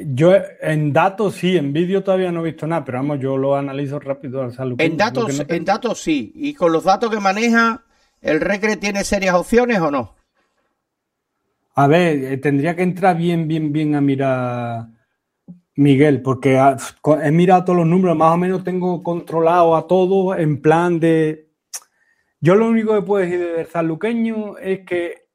Yo en datos sí, en vídeo todavía no he visto nada, pero vamos, yo lo analizo rápido. O sea, En datos sí. Y con los datos que maneja, ¿el Recre tiene serias opciones o no? A ver, tendría que entrar bien a mirar, Miguel, porque he mirado todos los números, más o menos tengo controlado a todos en plan de... Yo lo único que puedo decir del sanluqueño es que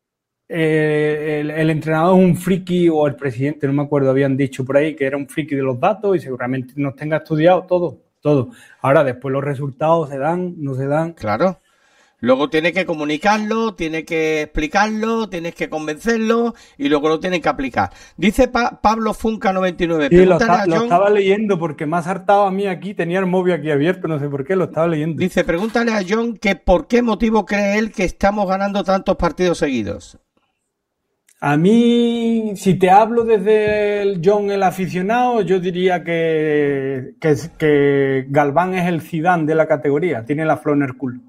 el entrenador es un friki, o el presidente, no me acuerdo, habían dicho por ahí que era un friki de los datos y seguramente nos tenga estudiado todo. Ahora, después los resultados se dan, no se dan. Claro. Luego tienes que comunicarlo, tienes que explicarlo, tienes que convencerlo y luego lo tienes que aplicar. Dice Pablo Funca 99. Sí, lo estaba leyendo porque me ha saltado a mí aquí, tenía el móvil aquí abierto, no sé por qué, lo estaba leyendo. Dice, pregúntale a John que por qué motivo cree él que estamos ganando tantos partidos seguidos. A mí, si te hablo desde el John el aficionado, yo diría que Galván es el Zidane de la categoría, tiene la flor en el culo.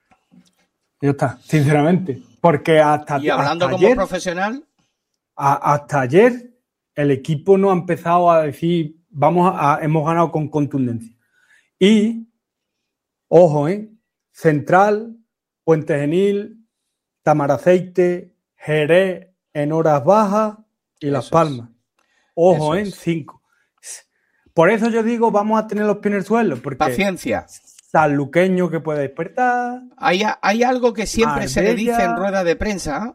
Ya está, sinceramente. Porque y hablando como ayer, profesional, hasta ayer el equipo no ha empezado a decir hemos ganado con contundencia. Y, ojo, Central, Puente Genil, Tamaraceite, Jerez en horas bajas y Las Palmas. Ojo, 5. Por eso yo digo, vamos a tener los pies en el suelo. Porque paciencia. Sanluqueño que puede despertar. Hay algo que siempre se le dice en rueda de prensa.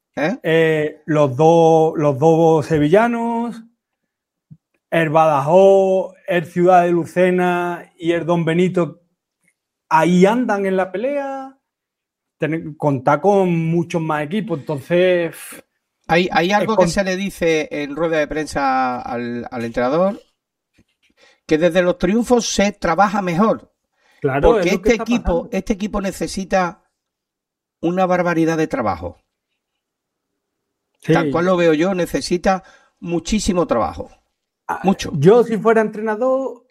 Los dos sevillanos, el Badajoz, el Ciudad de Lucena y el Don Benito, ahí andan en la pelea. Contar con muchos más equipos, entonces... Hay algo que se le dice en rueda de prensa al entrenador, que desde los triunfos se trabaja mejor. Claro, porque este equipo necesita una barbaridad de trabajo. Sí. Tal cual lo veo yo, necesita muchísimo trabajo. Mucho. Yo, si fuera entrenador,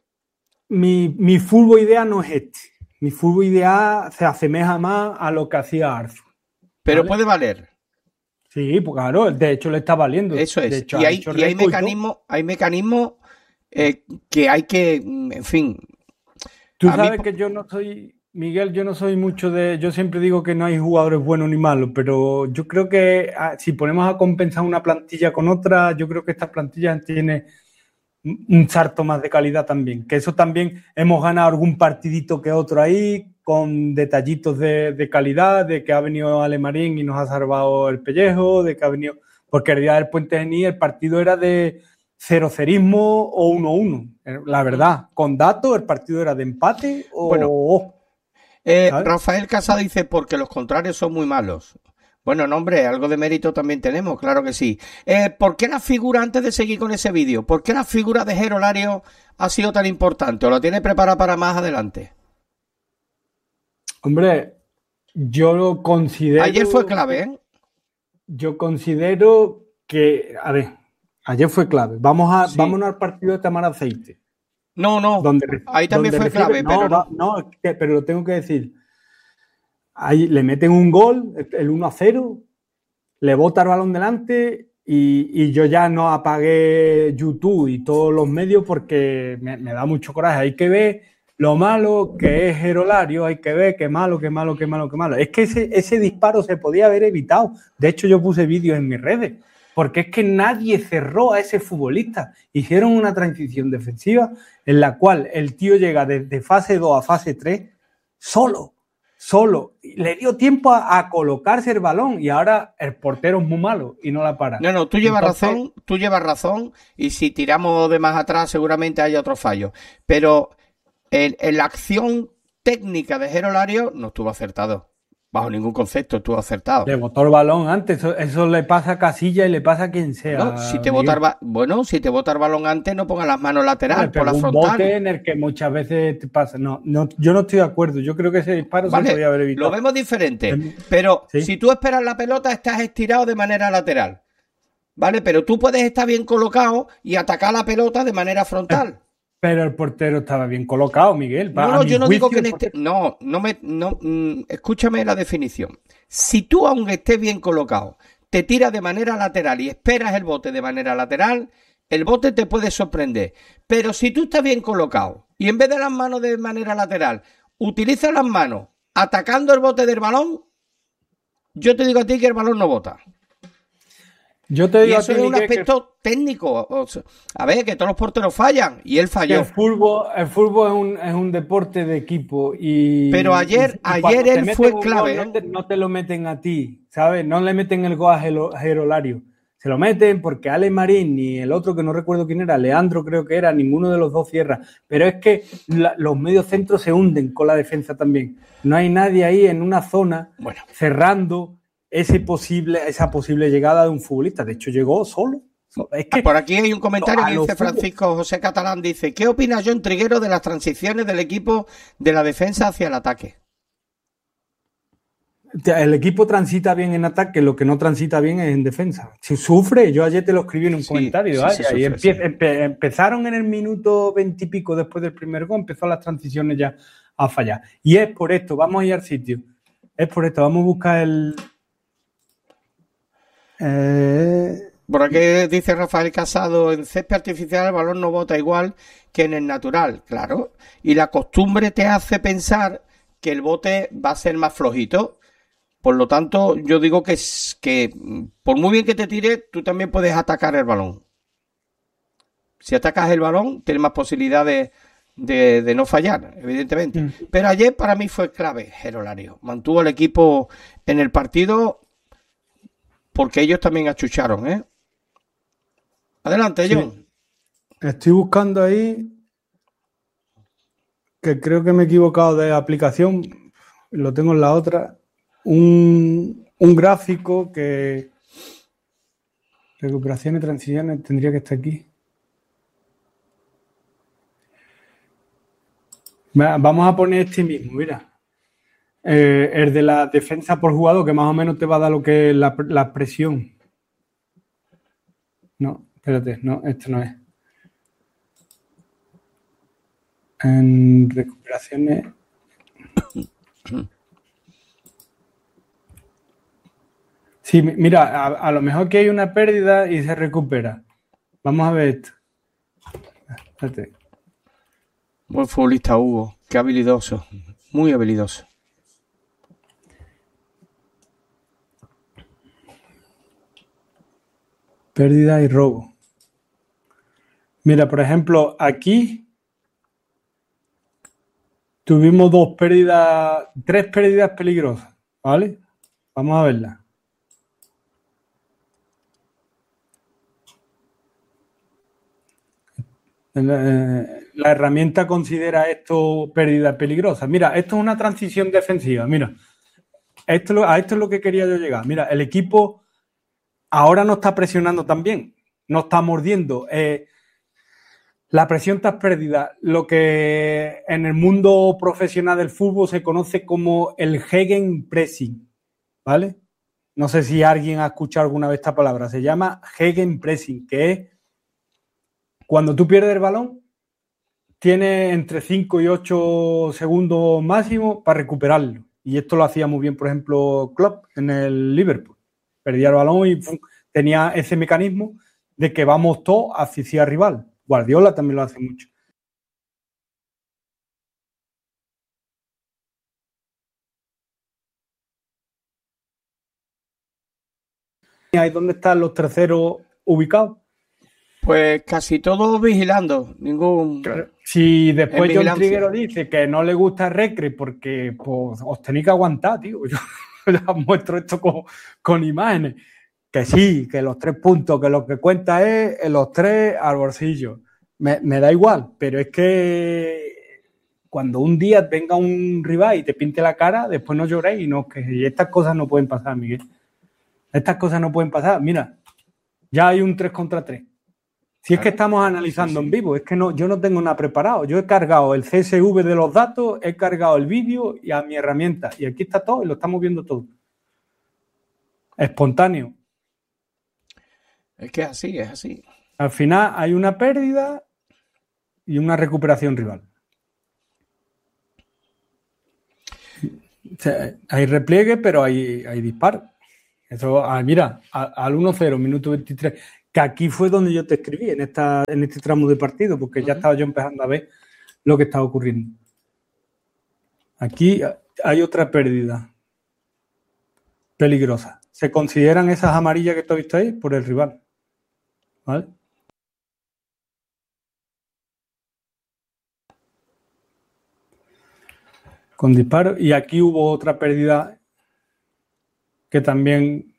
mi fútbol idea no es este. Mi fútbol idea se asemeja más a lo que hacía Arthur. Pero ¿vale? Puede valer. Sí, pues claro, de hecho le está valiendo. Eso es. De hecho, y hay mecanismos que hay que, en fin... Tú sabes que yo no soy, Miguel, yo no soy mucho de... Yo siempre digo que no hay jugadores buenos ni malos, pero yo creo que si ponemos a compensar una plantilla con otra, yo creo que esta plantilla tiene un salto más de calidad también. Que eso también hemos ganado algún partidito que otro ahí, con detallitos de calidad, de que ha venido Alemarín y nos ha salvado el pellejo, de que ha venido... Porque el día del Puente Genil el partido era de... 0-0 o 1-1, la verdad, con datos el partido era de empate o... Bueno, Rafael Casado dice porque los contrarios son muy malos. Bueno, no, hombre, algo de mérito también tenemos, claro que sí. ¿Por qué la figura, antes de seguir con ese vídeo, por qué la figura de Jero Lario ha sido tan importante o la tiene preparada para más adelante? Hombre, yo lo considero... Ayer fue clave, ¿eh? Yo considero que, a ver... Ayer fue clave. Vámonos al partido de Tamaraceite. No. Ahí también fue clave. Pero lo tengo que decir. Ahí le meten un gol, el 1-0, le bota el balón delante y yo ya no apagué YouTube y todos los medios porque me da mucho coraje. Hay que ver lo malo que es Jero Lario, hay que ver qué malo. Es que ese disparo se podía haber evitado. De hecho, yo puse vídeos en mis redes. Porque es que nadie cerró a ese futbolista. Hicieron una transición defensiva en la cual el tío llega desde fase 2 a fase 3 solo. Le dio tiempo a colocarse el balón y ahora el portero es muy malo y no la para. No, tú llevas razón y si tiramos de más atrás seguramente haya otro fallo. Pero en la acción técnica de Jero Lario no estuvo acertado. Bajo ningún concepto estuvo acertado. Le botó el balón antes, eso le pasa a Casilla y le pasa a quien sea. No, si te bota el balón antes, no pongas las manos lateral, por la frontal. Un bote en el que muchas veces te pasa. No, yo no estoy de acuerdo. Yo creo que ese disparo se podía haber evitado. Lo vemos diferente, pero ¿sí? Si tú esperas la pelota, estás estirado de manera lateral, ¿vale? Pero tú puedes estar bien colocado y atacar la pelota de manera frontal. Pero el portero estaba bien colocado, Miguel. No, yo no digo que escúchame la definición. Si tú, aunque estés bien colocado, te tiras de manera lateral y esperas el bote de manera lateral, el bote te puede sorprender. Pero si tú estás bien colocado y en vez de las manos de manera lateral, utilizas las manos atacando el bote del balón, yo te digo a ti que el balón no bota. Yo te digo y eso es un aspecto técnico. O sea, a ver, que todos los porteros fallan y él falló. El fútbol es un deporte de equipo. Pero ayer él fue clave. Gol, no te lo meten a ti, ¿sabes? No le meten el gol a Gerolario. Se lo meten porque Ale Marín ni el otro que no recuerdo quién era, Leandro creo que era, ninguno de los dos cierra. Pero es que los medios centros se hunden con la defensa también. No hay nadie ahí en una zona cerrando esa posible llegada de un futbolista. De hecho, llegó solo. Es que por aquí hay un comentario que dice Francisco José Catalán, dice: ¿qué opina John Triguero de las transiciones del equipo de la defensa hacia el ataque? El equipo transita bien en ataque, lo que no transita bien es en defensa. Si sufre, yo ayer te lo escribí en un comentario. Y empezaron en el minuto 20 y pico después del primer gol, empezó las transiciones ya a fallar. Y es por esto, vamos a ir al sitio. Es por esto, vamos a buscar el... Por aquí dice Rafael Casado: en césped artificial el balón no bota igual que en el natural, claro. Y la costumbre te hace pensar que el bote va a ser más flojito. Por lo tanto, yo digo que por muy bien que te tire, tú también puedes atacar el balón. Si atacas el balón, tienes más posibilidades de no fallar, evidentemente. Pero ayer para mí fue clave Gerolario. Mantuvo al equipo en el partido porque ellos también achucharon, ¿eh? Adelante, John. Sí. Estoy buscando ahí, que creo que me he equivocado de aplicación, lo tengo en la otra, un gráfico que recuperación y transiciones tendría que estar aquí. Vamos a poner este mismo, mira. El de la defensa por jugador, que más o menos te va a dar lo que es la presión. No, espérate, no, este no es. En recuperaciones. Sí, mira, a lo mejor que hay una pérdida y se recupera. Vamos a ver esto. Espérate. Buen futbolista Hugo, qué habilidoso, muy habilidoso. Pérdida y robo. Mira, por ejemplo, aquí tuvimos tres pérdidas peligrosas, ¿vale? Vamos a verlas. La herramienta considera esto pérdida peligrosa. Mira, esto es una transición defensiva. Mira, a esto es lo que quería yo llegar. Mira, el equipo ahora no está presionando tan bien, no está mordiendo. La presión está perdida. Lo que en el mundo profesional del fútbol se conoce como el Gegenpressing, ¿vale? No sé si alguien ha escuchado alguna vez esta palabra. Se llama Gegenpressing, que es cuando tú pierdes el balón, tienes entre 5 y 8 segundos máximo para recuperarlo. Y esto lo hacía muy bien, por ejemplo, Klopp en el Liverpool. Perdía el balón y tenía ese mecanismo de que vamos todos a asfixiar al rival. Guardiola también lo hace mucho. ¿Ahí dónde están los terceros ubicados? Pues casi todos vigilando, ningún... Claro. Si después John Triguero dice que no le gusta Recre porque pues, os tenéis que aguantar, tío. Yo les muestro esto con imágenes. Que sí, que los 3 puntos, que lo que cuenta es los 3 al bolsillo. Me da igual, pero es que cuando un día venga un rival y te pinte la cara, después no lloréis y estas cosas no pueden pasar, Miguel. Estas cosas no pueden pasar. Mira, ya hay un 3 contra 3. Si es que estamos analizando en vivo, es que yo no tengo nada preparado. Yo he cargado el CSV de los datos, he cargado el vídeo y a mi herramienta. Y aquí está todo y lo estamos viendo todo. Espontáneo. Es que es así. Al final hay una pérdida y una recuperación rival. O sea, hay repliegue, pero hay disparo. Eso, mira, al 1-0, minuto 23. Que aquí fue donde yo te escribí, en este tramo de partido, porque ya estaba yo empezando a ver lo que estaba ocurriendo. Aquí hay otra pérdida peligrosa. Se consideran esas amarillas que tú has visto ahí por el rival. ¿Vale? Con disparo. Y aquí hubo otra pérdida que también...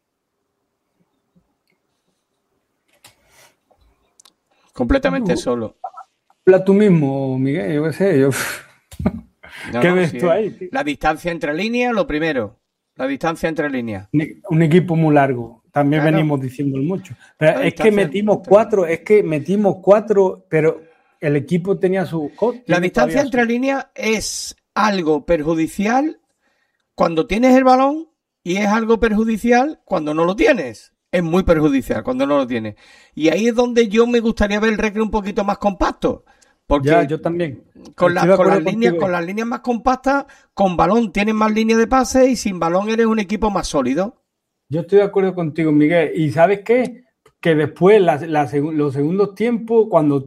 Completamente solo. Habla tú mismo, Miguel, yo qué sé. ¿Qué ves tú ahí, tío? La distancia entre líneas, lo primero. La distancia entre líneas. Un equipo muy largo. También venimos diciéndolo mucho. Pero es que metimos cuatro, pero el equipo tenía sus costes. La distancia entre líneas es algo perjudicial cuando tienes el balón y es algo perjudicial cuando no lo tienes. Es muy perjudicial cuando no lo tienes. Y ahí es donde yo me gustaría ver el Recre un poquito más compacto. Porque ya, yo también. Con las líneas más compactas, con balón tienes más líneas de pase y sin balón eres un equipo más sólido. Yo estoy de acuerdo contigo, Miguel. ¿Y sabes qué? Que después, los segundos tiempos, cuando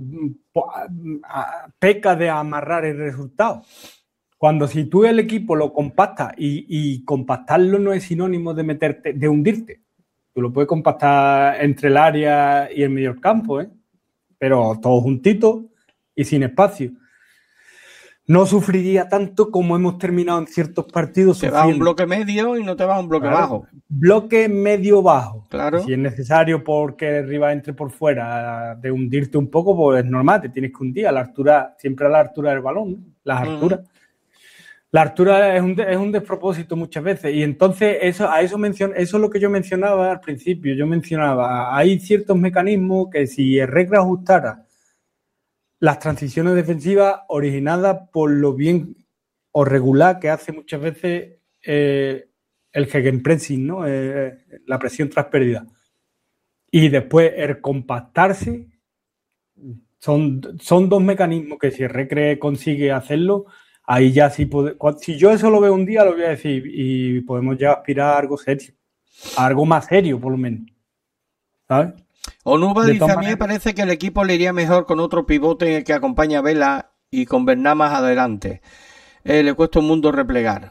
peca de amarrar el resultado. Cuando si tú el equipo lo compactas y compactarlo no es sinónimo de meterte, de hundirte. Tú lo puedes compactar entre el área y el medio campo, pero todos juntitos y sin espacio. No sufriría tanto como hemos terminado en ciertos partidos. Te vas a un bloque medio y no te vas a un bloque bajo. Bloque medio-bajo. Claro. Si es necesario porque el rival entre por fuera de hundirte un poco, pues es normal, te tienes que hundir a la altura, siempre a la altura del balón, ¿no? Las alturas. La altura es un despropósito muchas veces. Y entonces eso es lo que yo mencionaba al principio. Yo mencionaba, hay ciertos mecanismos que si el Recre ajustara las transiciones defensivas originadas por lo bien o regular que hace muchas veces el gegenpressing, ¿no? La presión tras pérdida. Y después el compactarse, son dos mecanismos que si el Recre consigue hacerlo, ahí ya sí puede. Si yo eso lo veo un día, lo voy a decir y podemos ya aspirar a algo serio, a algo más serio por lo menos, ¿sabes? Onuba dice, a mí me parece que el equipo le iría mejor con otro pivote que acompaña a Vela y con Bernat más adelante. Le cuesta un mundo replegar.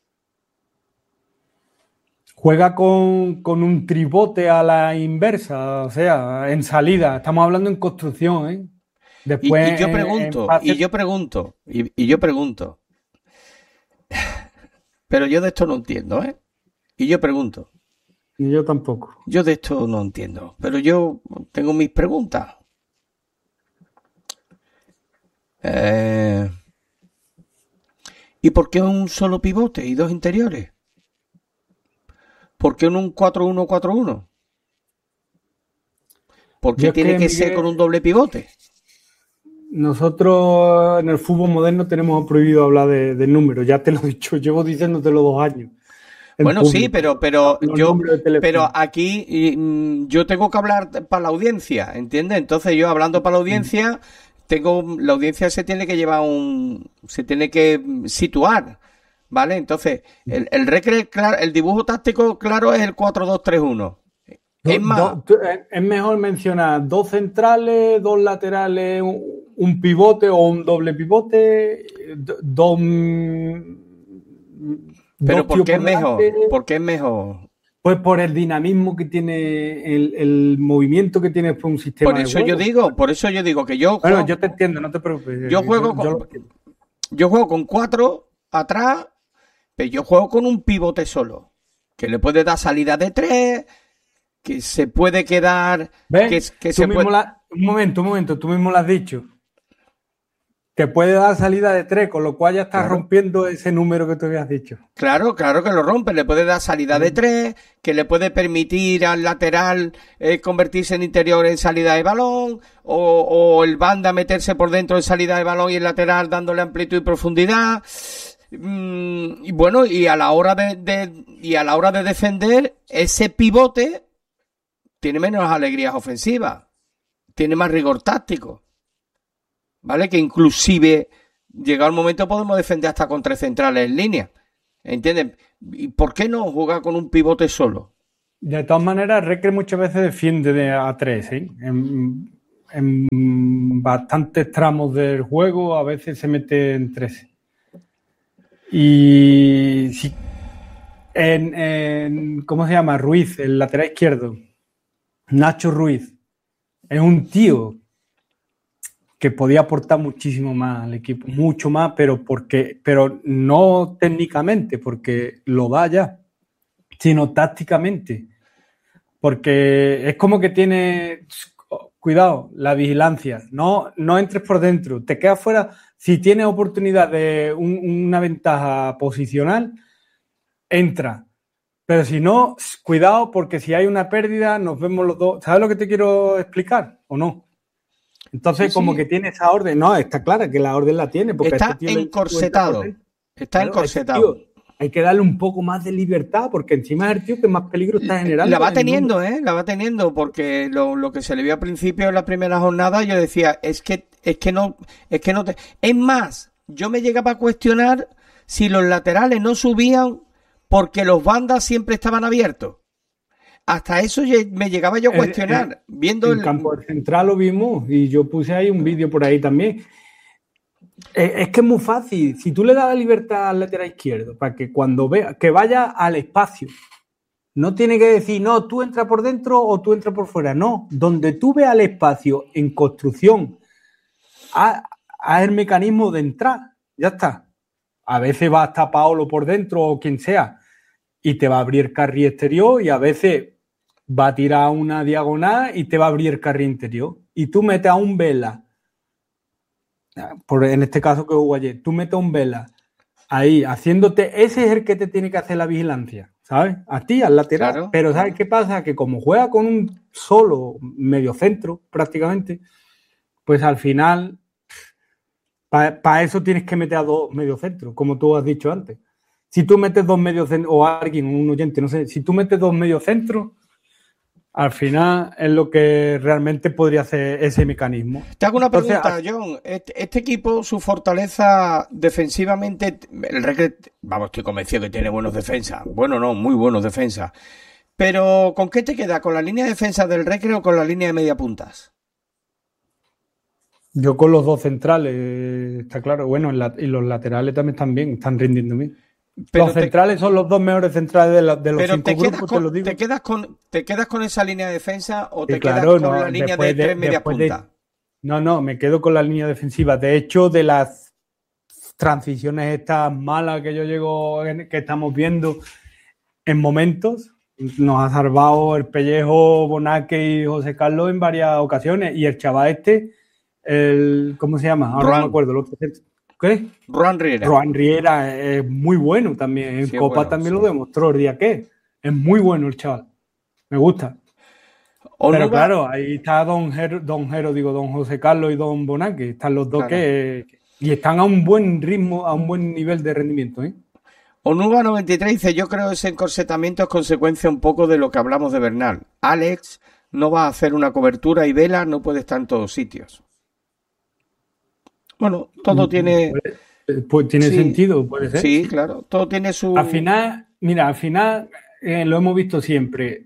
Juega con un tribote a la inversa, o sea, en salida. Estamos hablando en construcción, ¿eh? Después, yo pregunto. Pero yo de esto no entiendo, ¿eh? Y yo pregunto. Yo tampoco. Yo de esto no entiendo, pero yo tengo mis preguntas. ¿Y por qué un solo pivote y dos interiores? ¿Por qué un 4-1-4-1? ¿Por qué tiene que ser con un doble pivote? Nosotros en el fútbol moderno tenemos prohibido hablar de números, ya te lo he dicho, llevo diciéndotelo 2 años. Bueno, público. Sí, pero aquí yo tengo que hablar para la audiencia, ¿entiendes? Entonces yo hablando para la audiencia, la audiencia se tiene que se tiene que situar, ¿vale? Entonces, el Recre, claro, el dibujo táctico claro es el 4-2-3-1. Es mejor mencionar 2 centrales, 2 laterales, un pivote o un doble pivote, dos. Pero ¿por qué es mejor? ¿Por qué es mejor? Pues por el dinamismo que tiene, el movimiento que tiene por un sistema por eso de juego. Por eso yo digo que yo juego... Bueno, yo te entiendo, no te preocupes. Yo juego con 4 atrás, pero yo juego con un pivote solo, que le puede dar salida de 3, que se puede quedar... Un momento, tú mismo lo has dicho. Te puede dar salida de 3, con lo cual ya estás rompiendo ese número que tú habías dicho. Claro que lo rompe. Le puede dar salida de 3, que le puede permitir al lateral convertirse en interior en salida de balón, o el banda meterse por dentro en salida de balón y el lateral dándole amplitud y profundidad. Y bueno, y a la hora de defender, ese pivote tiene menos alegrías ofensivas, tiene más rigor táctico. ¿Vale? Que inclusive, llegado el momento, podemos defender hasta con 3 centrales en línea. ¿Entienden? ¿Y por qué no jugar con un pivote solo? De todas maneras, Recre muchas veces defiende a 3, ¿eh? En bastantes tramos del juego a veces se mete en 13. Y si ¿cómo se llama? Ruiz, el lateral izquierdo. Nacho Ruiz. Es un tío que podía aportar muchísimo más al equipo, mucho más, pero no técnicamente, porque lo da ya, sino tácticamente. Porque es como que tiene, cuidado, la vigilancia. No entres por dentro, te quedas fuera. Si tienes oportunidad de una ventaja posicional, entra. Pero si no, cuidado, porque si hay una pérdida, nos vemos los dos. ¿Sabes lo que te quiero explicar o no? Entonces, sí, como que tiene esa orden. No, está clara que la orden la tiene. Porque está encorsetado. Está encorsetado. Hay que darle un poco más de libertad, porque encima es el tío que más peligro está generando. La va teniendo, la va teniendo, porque lo que se le vio al principio en la primera jornada, yo decía, es que no te... Es más, yo me llegaba a cuestionar si los laterales no subían porque los bandas siempre estaban abiertos. Hasta eso me llegaba yo a cuestionar. Viendo el campo central lo vimos y yo puse ahí un vídeo por ahí también. Es que es muy fácil. Si tú le das la libertad al lateral izquierdo para que cuando vea, que vaya al espacio, no tiene que decir, no, tú entras por dentro o tú entras por fuera. No, donde tú veas el espacio en construcción, haz el mecanismo de entrar. Ya está. A veces va hasta Paolo por dentro o quien sea y te va a abrir carril exterior, y a veces va a tirar una diagonal y te va a abrir carril interior. Y tú metes a un Vela, en este caso que jugó ayer, tú metes a un Vela ahí haciéndote, ese es el que te tiene que hacer la vigilancia, ¿sabes? A ti, al lateral. Claro. Pero ¿sabes qué pasa? Que como juega con un solo mediocentro prácticamente, pues al final para eso tienes que meter a dos mediocentros, como tú has dicho antes. Si tú metes dos mediocentros, o alguien, un oyente, no sé, si tú metes dos mediocentros, al final es lo que realmente podría hacer ese mecanismo. Te hago una pregunta, John. Este equipo, su fortaleza defensivamente, el Recre, vamos, estoy convencido que tiene buenos defensas. Bueno, no, muy buenos defensas. Pero, ¿con qué te queda? ¿Con la línea de defensa del Recre o con la línea de media puntas? Yo con los dos centrales, está claro. Bueno, y los laterales también están bien, están rindiendo bien. Pero los centrales son los dos mejores centrales de los cinco grupos, te lo digo. ¿Te quedas con esa línea de defensa o te quedas con la línea de tres media punta? No, me quedo con la línea defensiva. De hecho, de las transiciones estas malas que estamos viendo en momentos, nos ha salvado el pellejo Bonaque y José Carlos en varias ocasiones. Y el chaval ¿cómo se llama? Ahora no me acuerdo. El otro ¿qué? Rohan Riera. Rohan Riera es muy bueno también. En Copa bueno, también lo demostró el día que es muy bueno el chaval. Me gusta. Pero claro, ahí está don José Carlos y don Bonaque. Están los dos y están a un buen ritmo, a un buen nivel de rendimiento, ¿eh? Onuba 93 dice, yo creo que ese encorsetamiento es consecuencia un poco de lo que hablamos de Bernal. Alex no va a hacer una cobertura y Vela no puede estar en todos sitios. Bueno, todo tiene... Pues tiene sentido, puede ser. Sí, claro, todo tiene su... Al final, lo hemos visto siempre.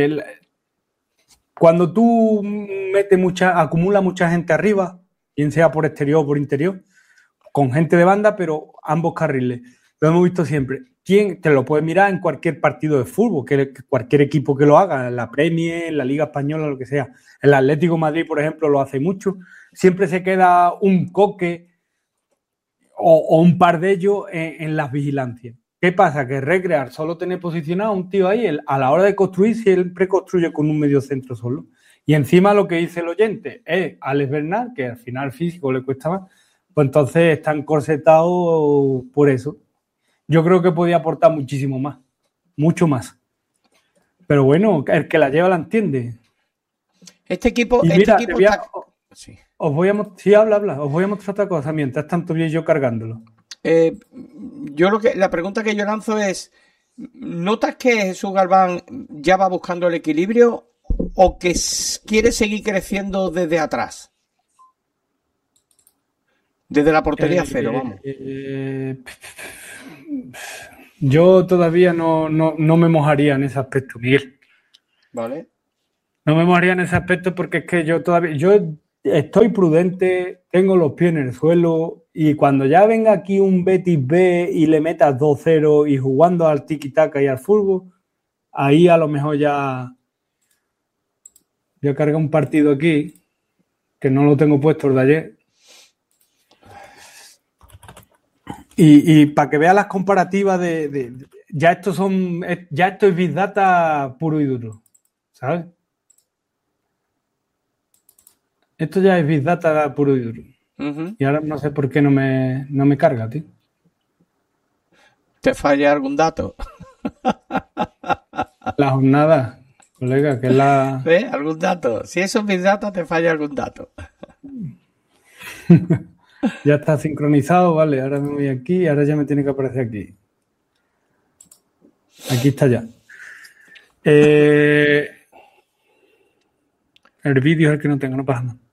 Cuando tú acumulas mucha gente arriba, bien sea por exterior o por interior, con gente de banda, pero ambos carriles, lo hemos visto siempre. Te lo puedes mirar en cualquier partido de fútbol, que cualquier equipo que lo haga, en la Premier, en la Liga Española, lo que sea. El Atlético de Madrid, por ejemplo, lo hace mucho. Siempre se queda un Coque o un par de ellos en las vigilancias. ¿Qué pasa? Que Recrear solo tiene posicionado a un tío ahí, a la hora de construir, siempre construye con un medio centro solo. Y encima lo que dice el oyente es Alex Bernal, que al final físico le cuesta más, pues entonces está encorsetado por eso. Yo creo que podía aportar muchísimo más, mucho más. Pero bueno, el que la lleva la entiende. Este equipo Sí. Os voy a mostrar otra cosa mientras tanto voy yo cargándolo. La pregunta que yo lanzo es, ¿notas que Jesús Galván ya va buscando el equilibrio o que quiere seguir creciendo desde atrás? Desde la portería cero, vamos. Yo todavía no me mojaría en ese aspecto, Miguel. Vale. No me mojaría en ese aspecto porque es que yo estoy prudente, tengo los pies en el suelo y cuando ya venga aquí un Betis B y le metas 2-0 y jugando al tiki-taka y al fútbol, ahí a lo mejor ya yo cargué un partido aquí que no lo tengo puesto el de ayer. Y para que veas las comparativas ya esto es Big Data puro y duro, ¿sabes? Esto ya es Big Data puro y duro. Y ahora no sé por qué no me carga, tío. ¿Te falla algún dato? La jornada, colega, que es la... ¿Ves? ¿Algún dato? Si eso es Big Data, te falla algún dato. Ya está sincronizado, vale, ahora me voy aquí y ahora ya me tiene que aparecer aquí. Aquí está ya. El vídeo es el que no tengo, no pasa nada.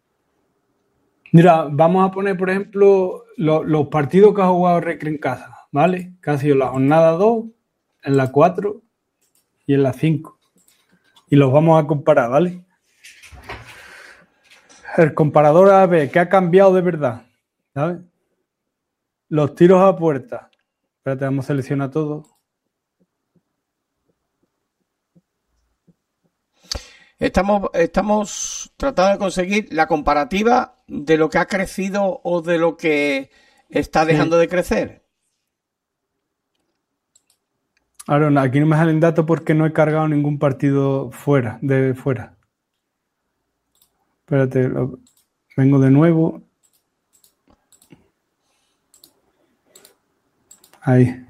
Mira, vamos a poner, por ejemplo, los partidos que ha jugado Recre en casa, ¿vale? Que ha sido la jornada 2, en la 4 y en la 5. Y los vamos a comparar, ¿vale? El comparador a ver qué ha cambiado de verdad, ¿sabes? Los tiros a puerta. Espérate, vamos a seleccionar todo. Estamos tratando de conseguir la comparativa de lo que ha crecido o de lo que está dejando de crecer. Ahora, aquí no me salen datos porque no he cargado ningún partido de fuera. Espérate, vengo de nuevo. Ahí.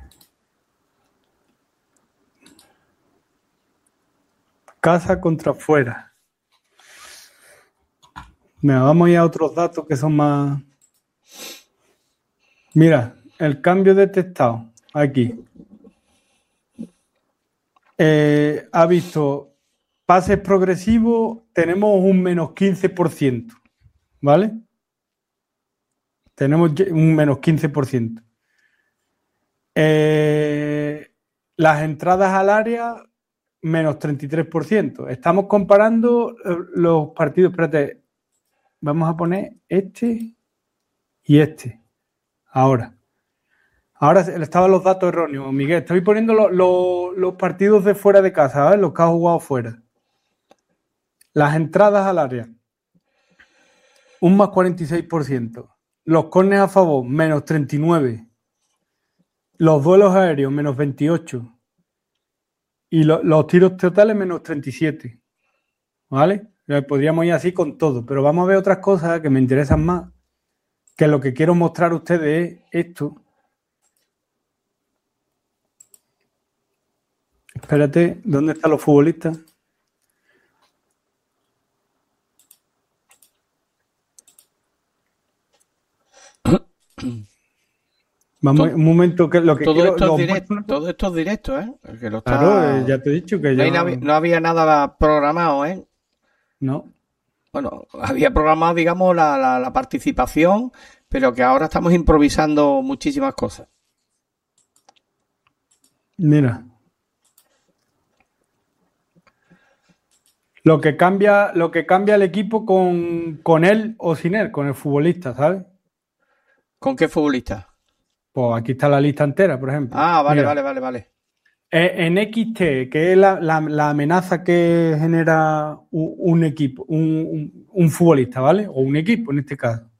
Casa contra fuera. Mira, vamos a ir a otros datos que son más... Mira, el cambio detectado aquí. Ha visto pases progresivos, tenemos un menos 15%, ¿vale? Tenemos un menos 15%. Las entradas al área, menos 33%. Estamos comparando los partidos. Espérate, vamos a poner este y este. Ahora estaban los datos erróneos, Miguel. Estoy poniendo los partidos de fuera de casa, ¿sabes? Los que ha jugado fuera. Las entradas al área, un más 46%. Los córneres a favor, menos 39%. Los duelos aéreos, menos 28%. Y los tiros totales, menos 37%. ¿Vale? Podríamos ir así con todo, pero vamos a ver otras cosas que me interesan más. Que lo que quiero mostrar a ustedes es esto. Espérate, ¿dónde están los futbolistas? Vamos, un momento, que lo que todo quiero... Todo esto es directo, ¿eh? El que lo está... Claro, ya te he dicho que no había nada programado, ¿eh? No. Bueno, había programado, digamos, la participación, pero que ahora estamos improvisando muchísimas cosas. Mira. Lo que cambia el equipo con él o sin él, con el futbolista, ¿sabes? ¿Con qué futbolista? Pues aquí está la lista entera, por ejemplo. Ah, vale, mira. vale. En XT, que es la amenaza que genera un equipo, un futbolista, ¿vale? O un equipo en este caso.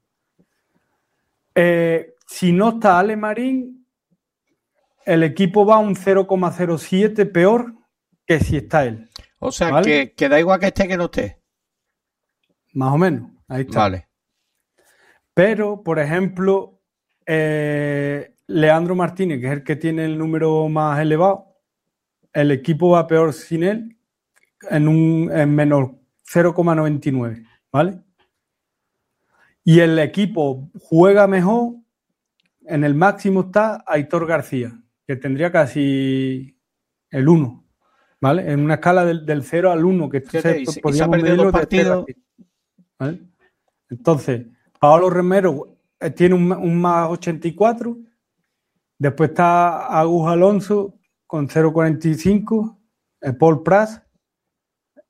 Si no está Ale Marín, el equipo va a un 0,07 peor que si está él. O sea, ¿vale? que da igual que esté que no esté. Más o menos, ahí está. Vale. Pero, por ejemplo, Leandro Martínez, que es el que tiene el número más elevado, el equipo va peor sin él en menos 0,99, ¿vale? Y el equipo juega mejor, en el máximo está Aitor García, que tendría casi el 1, ¿vale? En una escala del 0 al 1, que podríamos medirlo de partidos. ¿Vale? Entonces, Paolo Romero tiene un más 84, después está Agus Alonso con 0,45, Paul Pras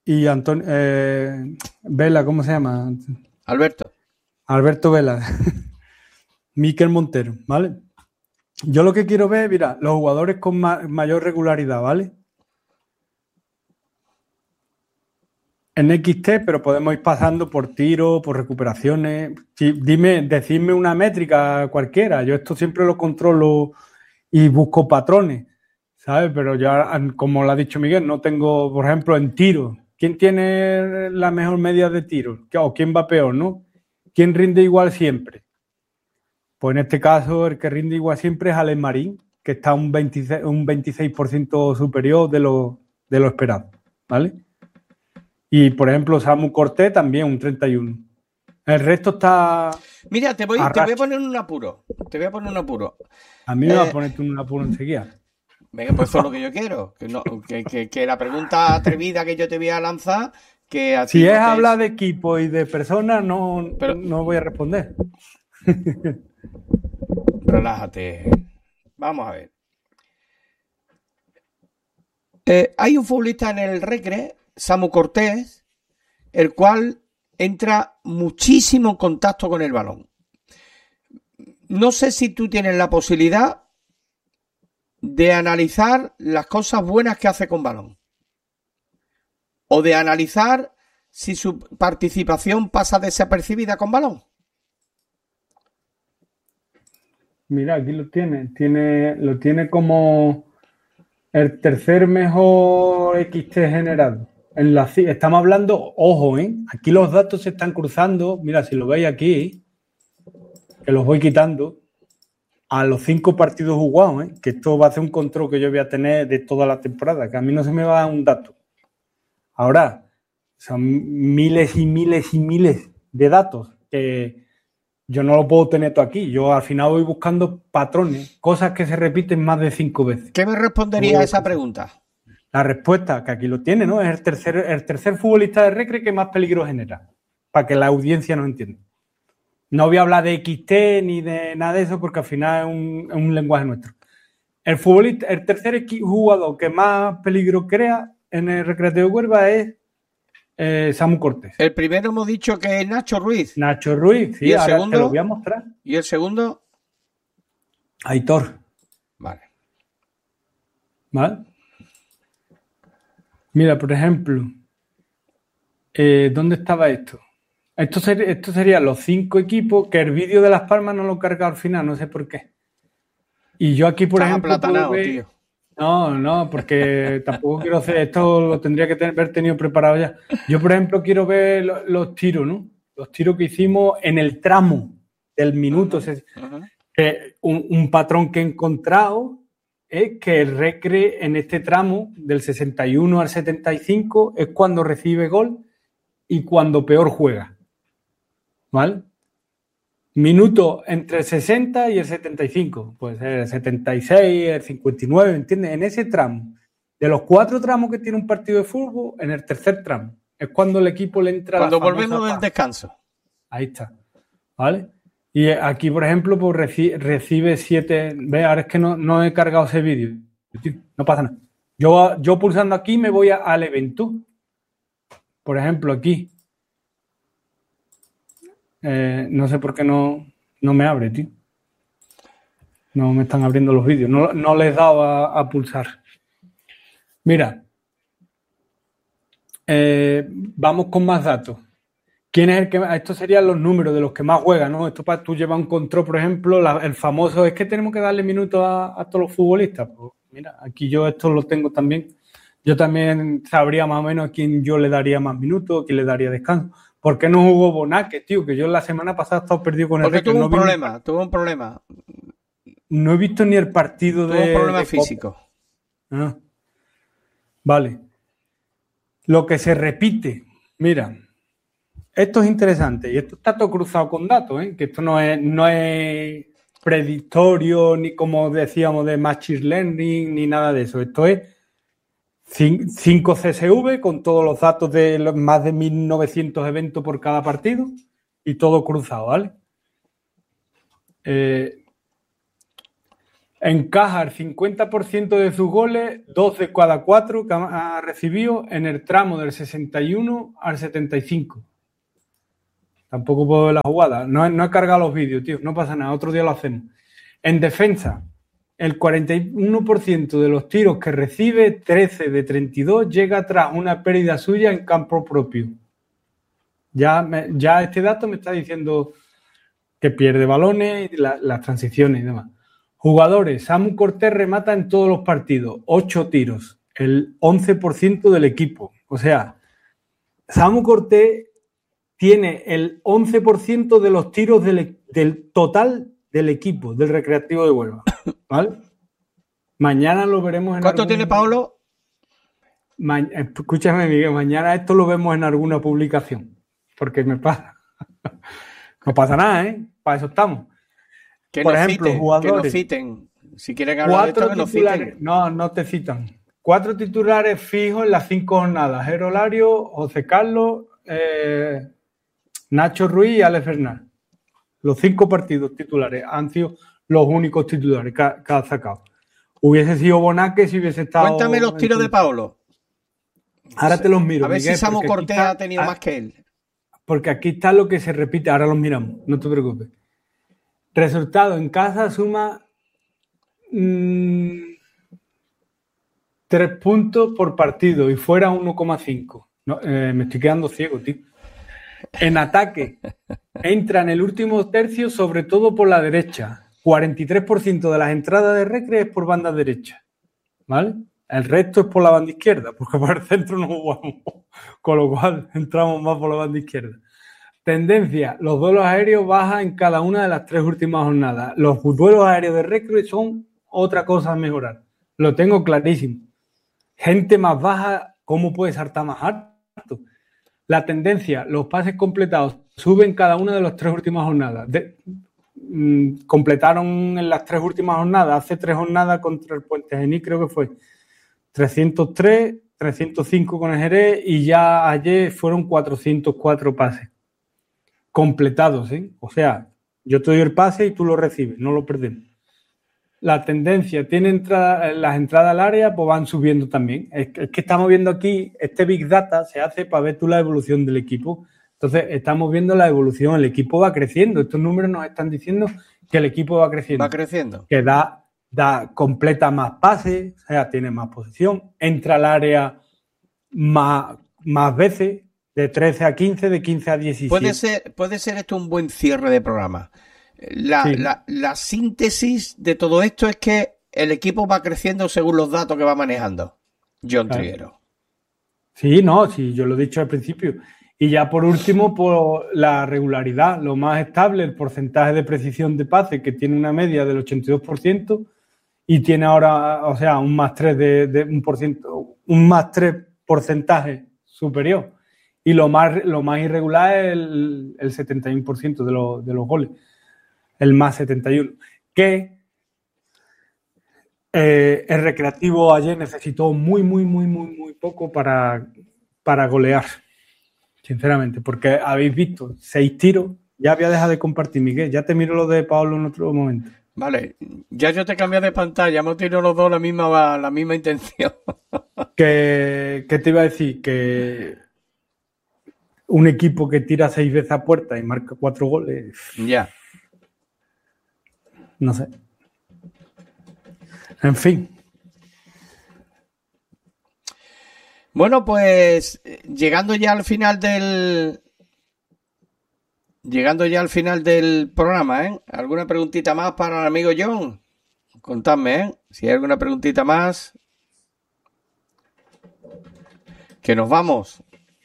y Antonio Vela, ¿cómo se llama? Alberto Vela. Mikel Montero, ¿vale? Yo lo que quiero ver, mira, los jugadores con mayor regularidad, ¿vale? En XT, pero podemos ir pasando por tiros, por recuperaciones. Decidme una métrica cualquiera. Yo esto siempre lo controlo y busco patrones, ¿sabes? Pero ya, como lo ha dicho Miguel, no tengo, por ejemplo, en tiro. ¿Quién tiene la mejor media de tiro? ¿O quién va peor, no? ¿Quién rinde igual siempre? Pues en este caso, el que rinde igual siempre es Alex Marín, que está un 26% superior de lo esperado, ¿vale? Y, por ejemplo, Samu Cortés también un 31. El resto está... Mira, te voy a poner un apuro. A mí me va a poner un apuro enseguida. Venga, pues eso es lo que yo quiero. Que la pregunta atrevida que yo te voy a lanzar... Si es hablar de equipo y de personas, no voy a responder. Relájate. Vamos a ver. Hay un futbolista en el Recre, Samu Cortés, el cual entra muchísimo en contacto con el balón. No sé si tú tienes la posibilidad de analizar las cosas buenas que hace con balón. O de analizar si su participación pasa desapercibida con balón. Mira, aquí lo tiene. Lo tiene como el tercer mejor XT generado. Estamos hablando, ojo, aquí los datos se están cruzando. Mira, si lo veis aquí, que los voy quitando, a los 5 partidos jugados, que esto va a ser un control que yo voy a tener de toda la temporada, que a mí no se me va a dar un dato. Ahora, son miles y miles y miles de datos que yo no lo puedo tener todo aquí. Yo al final voy buscando patrones, cosas que se repiten más de 5 veces. ¿Qué me respondería a esa pregunta? La respuesta, que aquí lo tiene, ¿no? Es el tercer futbolista de Recre que más peligro genera, para que la audiencia nos entienda. No voy a hablar de XT ni de nada de eso, porque al final es un lenguaje nuestro. El tercer jugador que más peligro crea en el Recreativo de Huelva es Samu Cortés. El primero hemos dicho que es Nacho Ruiz. Nacho Ruiz, sí, ahora segundo, te lo voy a mostrar. ¿Y el segundo? Aitor. Vale. Mira, por ejemplo, ¿dónde estaba esto? Esto serían los 5 equipos, que el vídeo de Las Palmas no lo he cargado al final, no sé por qué. Y yo aquí, por ejemplo, puedo ver... tío. No, porque tampoco quiero hacer esto, lo tendría que haber tenido preparado ya. Yo, por ejemplo, quiero ver los tiros, ¿no? Los tiros que hicimos en el tramo del minuto. Un patrón que he encontrado es que el Recre en este tramo del 61 al 75 es cuando recibe gol y cuando peor juega. ¿Vale? Minuto entre el 60 y el 75, pues el 76, el 59, ¿entiendes? En ese tramo, de los 4 tramos que tiene un partido de fútbol, en el tercer tramo, es cuando el equipo le entra cuando volvemos del descanso. Ahí está, ¿vale? Y aquí, por ejemplo, pues recibe 7, ve, ahora es que no he cargado ese vídeo, no pasa nada. Yo pulsando aquí me voy al evento, por ejemplo, aquí. No sé por qué no me abre, tío. No me están abriendo los vídeos. No les he dado a pulsar. Mira. Vamos con más datos. ¿Quién es el que más? Estos serían los números de los que más juegan, ¿no? Esto para tú llevar un control, por ejemplo, el famoso es que tenemos que darle minutos a todos los futbolistas. Pues mira, aquí yo esto lo tengo también. Yo también sabría más o menos a quién yo le daría más minutos, a quién le daría descanso. ¿Por qué no jugó Bonaque, tío? Que yo la semana pasada he estado perdido con el Recre. Porque tuvo un problema. No he visto ni el partido tuvo un problema físico. Vale. Lo que se repite. Mira, esto es interesante. Y esto está todo cruzado con datos, que esto no es predictorio, ni como decíamos de machine learning, ni nada de eso. Esto es 5 CSV con todos los datos de los más de 1900 eventos por cada partido y todo cruzado, ¿vale? Encaja el 50% de sus goles, 2 de cada 4 que ha recibido en el tramo del 61 al 75. Tampoco puedo ver la jugada. No he cargado los vídeos, tío. No pasa nada. Otro día lo hacemos. En defensa, el 41% de los tiros que recibe, 13 de 32, llega tras una pérdida suya en campo propio. Ya este dato me está diciendo que pierde balones, las transiciones y demás. Jugadores, Samu Cortés remata en todos los partidos, 8 tiros, el 11% del equipo. O sea, Samu Cortés tiene el 11% de los tiros del total del equipo, del Recreativo de Huelva. ¿Vale? Mañana lo veremos en ¿Cuánto tiene Pablo? Escúchame, Miguel, mañana esto lo vemos en alguna publicación. Porque me pasa. No pasa nada, ¿eh? Para eso estamos. Por ejemplo, jugadores. Que nos citen. Si quieren hablar de esto, que nos citen. No te citan. 4 titulares fijos en las 5 jornadas. Jero Lario, José Carlos, Nacho Ruiz y Alex Bernal. Los 5 partidos titulares han sido los únicos titulares que ha sacado. Hubiese sido Bonaque si hubiese estado... Cuéntame los tiros de Pablo. Ahora te los miro, a ver, Miguel, si Samu Cortés ha tenido más que él. Porque aquí está lo que se repite. Ahora los miramos. No te preocupes. Resultado en casa suma 3 puntos por partido y fuera 1,5. No, me estoy quedando ciego, tío. En ataque entra en el último tercio, sobre todo por la derecha. 43% de las entradas de Recre es por banda derecha. ¿Vale? El resto es por la banda izquierda, porque por el centro no jugamos. Con lo cual entramos más por la banda izquierda. Tendencia, los duelos aéreos bajan en cada una de las 3 últimas jornadas. Los duelos aéreos de Recre son otra cosa a mejorar. Lo tengo clarísimo. Gente más baja, ¿cómo puede saltar más alto? La tendencia, los pases completados suben cada una de las 3 últimas jornadas. Completaron en las 3 últimas jornadas, hace 3 jornadas contra el Puente Genil, creo que fue 303, 305 con el Jerez y ya ayer fueron 404 pases completados, ¿eh? O sea, yo te doy el pase y tú lo recibes, no lo perdemos. La tendencia tiene las entradas al área, pues van subiendo también. Es que estamos viendo aquí, este Big Data se hace para ver tú la evolución del equipo. Entonces, estamos viendo la evolución, el equipo va creciendo. Estos números nos están diciendo que el equipo va creciendo. Va creciendo. Que completa más pases, o sea, tiene más posesión, entra al área más veces, de 13 a 15, de 15 a 17. Puede ser esto un buen cierre de programa. La síntesis de todo esto es que el equipo va creciendo según los datos que va manejando John Triguero. Sí, yo lo he dicho al principio. Y ya por último, por la regularidad, lo más estable, el porcentaje de precisión de pase, que tiene una media del 82% y tiene ahora, o sea, un más 3 de 1%, un más 3 porcentaje superior. Y lo más irregular es el 71% de los goles. El más 71. Que el Recreativo ayer necesitó muy poco para golear. Sinceramente, porque habéis visto 6 tiros. Ya voy a dejar de compartir, Miguel. Ya te miro lo de Pablo en otro momento. Vale, ya yo te cambié de pantalla. Hemos tirado los dos la misma intención. ¿Qué te iba a decir? Que un equipo que tira 6 veces a puerta y marca 4 goles. Ya. No sé. En fin. Bueno, pues llegando ya al final del programa, ¿eh? ¿Alguna preguntita más para el amigo John? Contadme, ¿eh? Si hay alguna preguntita más. Que nos vamos.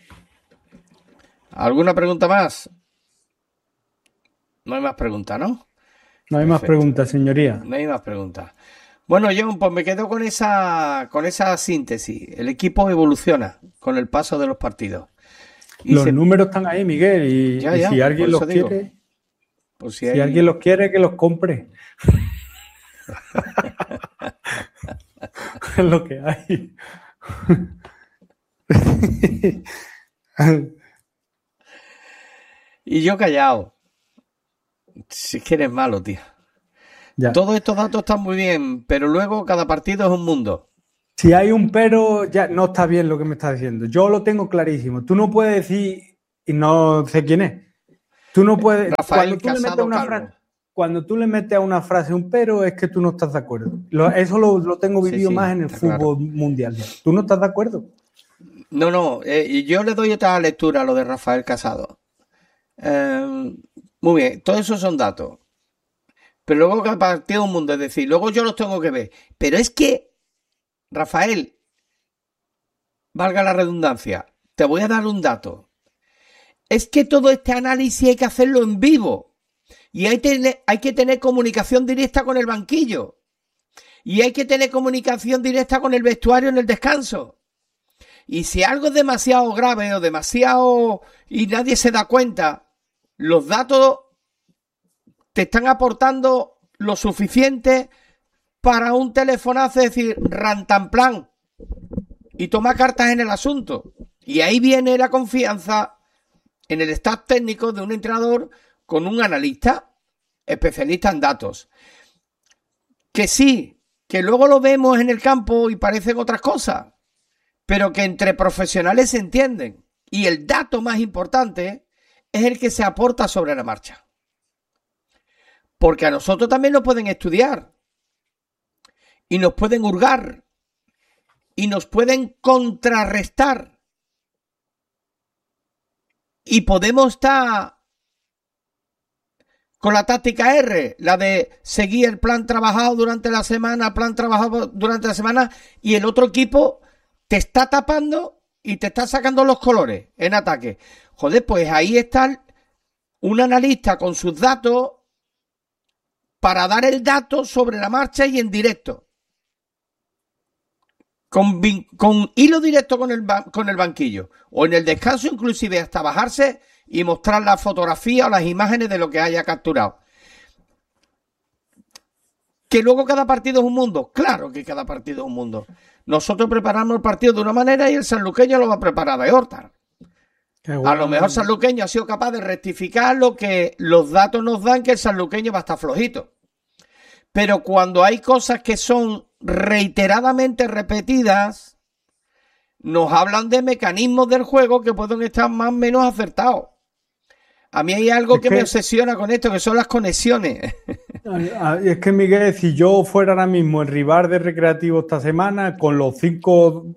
¿Alguna pregunta más? No hay más preguntas, ¿no? No hay más preguntas, señoría. No hay más preguntas. Bueno, John, pues me quedo con esa síntesis. El equipo evoluciona con el paso de los partidos. Los números están ahí, Miguel, y si alguien los quiere, pues si alguien los quiere, que los compre. Es lo que hay. Y yo callado. Si es que eres malo, tío. Ya. Todos estos datos están muy bien, pero luego cada partido es un mundo. Si hay un pero, ya no está bien lo que me estás diciendo. Yo lo tengo clarísimo. Tú no puedes decir, y no sé quién es. Tú no puedes. Rafael Casado Calvo. Cuando tú le metes a una frase un pero, es que tú no estás de acuerdo. Eso lo tengo vivido más en el fútbol mundial. ¿Tú no estás de acuerdo? No. Yo le doy otra lectura a lo de Rafael Casado. Muy bien, todo eso son datos. Pero luego cada partido es un mundo, es decir, luego yo los tengo que ver. Pero es que, Rafael, valga la redundancia, te voy a dar un dato. Es que todo este análisis hay que hacerlo en vivo. Y hay que tener comunicación directa con el banquillo. Y hay que tener comunicación directa con el vestuario en el descanso. Y si algo es demasiado grave o demasiado y nadie se da cuenta, los datos te están aportando lo suficiente para un telefonazo, es decir, rantanplan, y toma cartas en el asunto. Y ahí viene la confianza en el staff técnico de un entrenador con un analista especialista en datos. Que sí, que luego lo vemos en el campo y parecen otras cosas, pero que entre profesionales se entienden. Y el dato más importante es el que se aporta sobre la marcha. Porque a nosotros también nos pueden estudiar y nos pueden hurgar y nos pueden contrarrestar y podemos estar con la táctica R, la de seguir el plan trabajado durante la semana, y el otro equipo te está tapando y te está sacando los colores en ataque. Joder, pues ahí está un analista con sus datos para dar el dato sobre la marcha y en directo. Con hilo directo con el banquillo. O en el descanso inclusive hasta bajarse y mostrar la fotografía o las imágenes de lo que haya capturado. Que luego cada partido es un mundo. Claro que cada partido es un mundo. Nosotros preparamos el partido de una manera y el sanluqueño lo va a preparar de otra. Bueno. A lo mejor Sanluqueño ha sido capaz de rectificar lo que los datos nos dan, que el sanluqueño va a estar flojito. Pero cuando hay cosas que son reiteradamente repetidas, nos hablan de mecanismos del juego que pueden estar más o menos acertados. A mí hay algo que me obsesiona con esto, que son las conexiones. Es que, Miguel, si yo fuera ahora mismo el rival de Recreativo esta semana, con los 5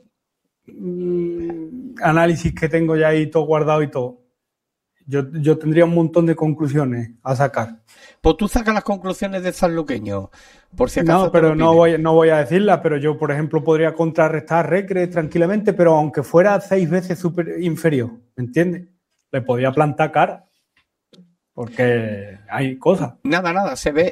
análisis que tengo ya ahí todo guardado y todo, yo tendría un montón de conclusiones a sacar. Pues tú sacas las conclusiones de Sanluqueño, por si acaso. No, pero no voy a decirlas, pero yo, por ejemplo, podría contrarrestar a Recre tranquilamente, pero aunque fuera 6 veces inferior, ¿me entiendes? Le podría plantar cara. Porque hay cosas. Nada, se ve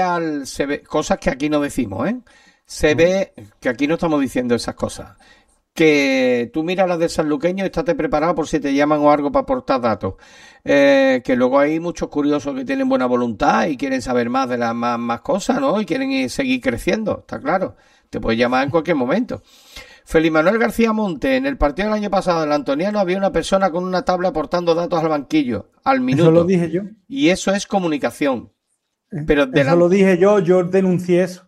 cosas que aquí no decimos, ¿eh? Se ve que aquí no estamos diciendo esas cosas. Que tú miras las de Sanluqueño y estate preparado por si te llaman o algo para aportar datos. Que luego hay muchos curiosos que tienen buena voluntad y quieren saber más de las más cosas, ¿no? Y quieren seguir creciendo, está claro. Te puedes llamar en cualquier momento. Felipe Manuel García Monte, en el partido del año pasado del Antoniano había una persona con una tabla aportando datos al banquillo, al minuto. Eso lo dije yo. Y eso es comunicación. Pero eso lo dije yo denuncié eso.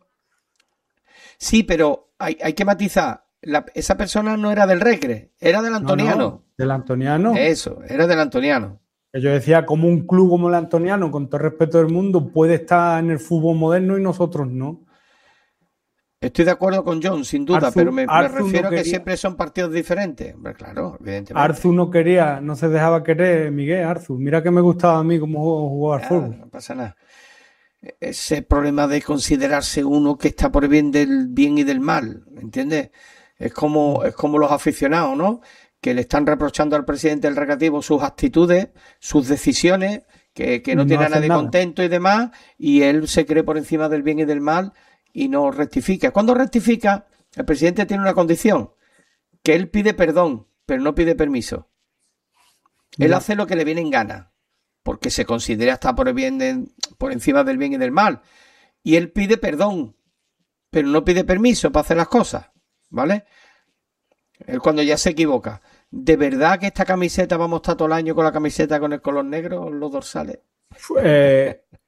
Sí, pero hay que matizar. Esa persona no era del Recre, era del Antoniano. No, del Antoniano. Eso, era del Antoniano. Yo decía, como un club como el Antoniano, con todo respeto del mundo, puede estar en el fútbol moderno y nosotros no. Estoy de acuerdo con John, sin duda, pero me refiero a que siempre son partidos diferentes. Claro, evidentemente. Arzu no quería, no se dejaba querer, Miguel, Arzu. Mira que me gustaba a mí cómo jugaba al fútbol. No pasa nada. Ese problema de considerarse uno que está por el bien del bien y del mal, ¿entiendes? Es como los aficionados, ¿no? Que le están reprochando al presidente del Recreativo sus actitudes, sus decisiones, que no tiene a nadie contento y demás, y él se cree por encima del bien y del mal y no rectifica. Cuando rectifica, el presidente tiene una condición, que él pide perdón, pero no pide permiso. Él hace lo que le viene en gana, porque se considera estar por encima del bien y del mal. Y él pide perdón, pero no pide permiso para hacer las cosas, ¿vale? Él cuando ya se equivoca. ¿De verdad que esta camiseta vamos a estar todo el año con la camiseta con el color negro, los dorsales?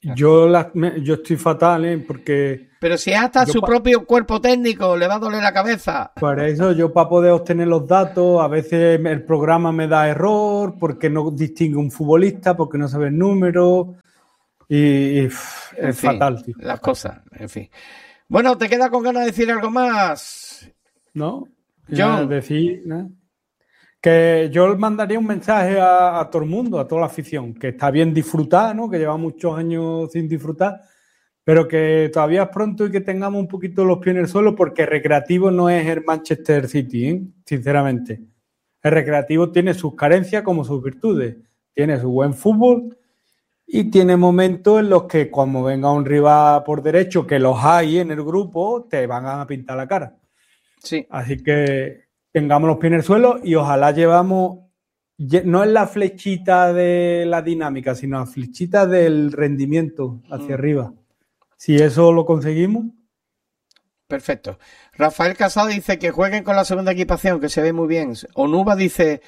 Yo estoy fatal, porque... Pero si hasta su propio cuerpo técnico le va a doler la cabeza. Por eso yo, para poder obtener los datos, a veces el programa me da error porque no distingue un futbolista, porque no sabe el número y es fatal, tío. Las cosas, en fin. Bueno, ¿te queda con ganas de decir algo más? No, yo decir, ¿no? Que yo mandaría un mensaje a todo el mundo, a toda la afición, que está bien disfrutar, ¿no? Que lleva muchos años sin disfrutar, pero que todavía es pronto y que tengamos un poquito los pies en el suelo, porque recreativo no es el Manchester City, sinceramente. El recreativo tiene sus carencias como sus virtudes. Tiene su buen fútbol y tiene momentos en los que, como venga un rival por derecho, que los hay en el grupo, te van a pintar la cara. Sí. Así que tengamos los pies en el suelo y ojalá llevamos, no es la flechita de la dinámica, sino la flechita del rendimiento hacia arriba. Si eso lo conseguimos. Perfecto. Rafael Casado dice que jueguen con la segunda equipación, que se ve muy bien. Onuba dice,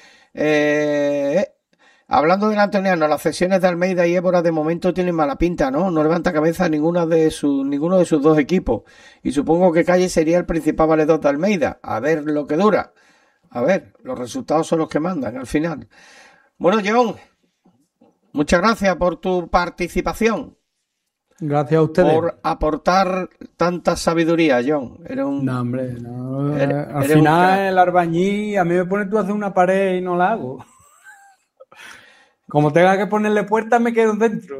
hablando del antoniano, las cesiones de Almeida y Évora de momento tienen mala pinta, ¿no? No levanta cabeza ninguno de sus dos equipos. Y supongo que Calle sería el principal valedor de Almeida. A ver lo que dura. A ver, los resultados son los que mandan al final. Bueno, John, muchas gracias por tu participación. Gracias a ustedes. Por aportar tanta sabiduría, John. No, hombre, no. Al final el albañil, a mí me pone tú a hacer una pared y no la hago. Como tenga que ponerle puertas, me quedo dentro.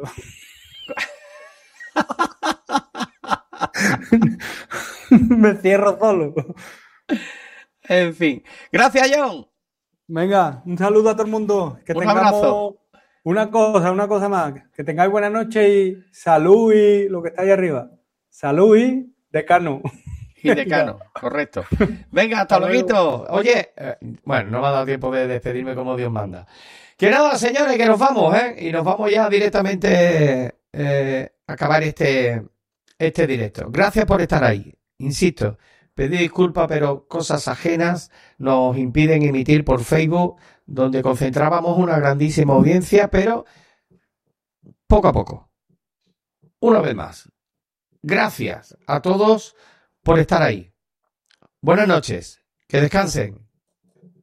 Me cierro solo. En fin. Gracias, John. Venga, un saludo a todo el mundo. Que un abrazo. Una cosa más. Que tengáis buena noche y salud y lo que está ahí arriba. Salud y decano. Y decano, correcto. Venga, hasta luego. Oye, bueno, no me ha dado tiempo de despedirme como Dios manda. Que nada, señores, que nos vamos, y nos vamos ya directamente a acabar este directo. Gracias por estar ahí. Insisto, pedí disculpas, pero cosas ajenas nos impiden emitir por Facebook, donde concentrábamos una grandísima audiencia, pero poco a poco. Una vez más, gracias a todos por estar ahí. Buenas noches, que descansen.